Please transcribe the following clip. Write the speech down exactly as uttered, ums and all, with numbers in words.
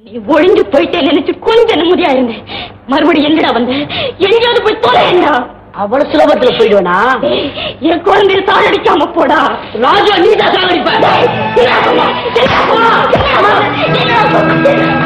நீ ஒழிஞ்சு போயிட்டே நினைச்சு கொஞ்சம் நிம்மதியா இருந்தேன். மறுபடியும் எங்கடா வந்த? எங்கேயாவது போய் தொலைண்டா. அவ்வளவு சுலபத்துல போயிடுவேனா? என் குழந்தைய சாகடிக்காம போடா. ராஜா நீ தான் சாகடிப்ப.